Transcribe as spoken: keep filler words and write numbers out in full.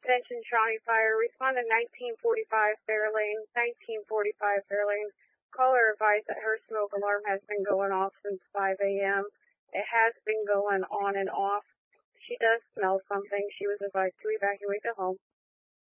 Attention Shawnee Fire. Respond to nineteen forty-five Fairlane. nineteen forty-five Fairlane. Caller advised that her smoke alarm has been going off since five a m It has been going on and off. She does smell something. She was advised to evacuate the home.